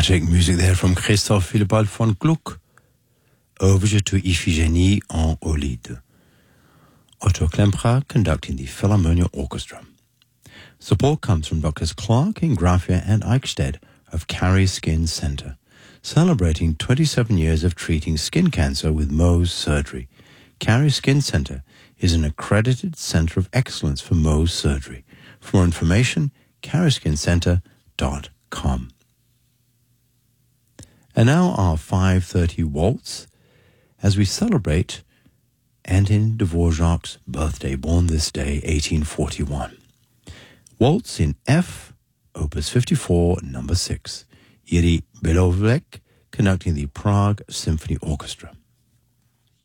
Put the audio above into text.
Dramatic music there from Christoph Willibald von Gluck. Overture to Iphigénie en Aulide. Otto Klemperer conducting the Philharmonia Orchestra. Support comes from Drs. Clark, Ingrafia and Eichstädt of Carrie Skin Center, celebrating 27 years of treating skin cancer with Mohs surgery. Carrie Skin Center is an accredited center of excellence for Mohs surgery. For more information, carrieskincenter.com. And now our 5:30 waltz as we celebrate Anton Dvorak's birthday, born this day, 1841. Waltz in F, Opus 54, number 6. Jiří Belohlík conducting the Prague Symphony Orchestra.